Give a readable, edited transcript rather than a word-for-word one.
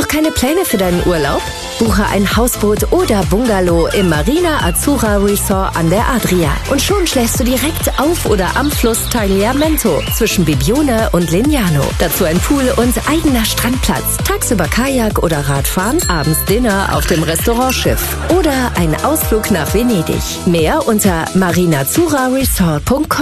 Noch keine Pläne für deinen Urlaub? Buche ein Hausboot oder Bungalow im Marina Azzurra Resort an der Adria. Und schon schläfst du direkt auf oder am Fluss Tagliamento zwischen Bibione und Lignano. Dazu ein Pool und eigener Strandplatz. Tagsüber Kajak oder Radfahren, abends Dinner auf dem Restaurantschiff. Oder ein Ausflug nach Venedig. Mehr unter marinazzurraresort.com.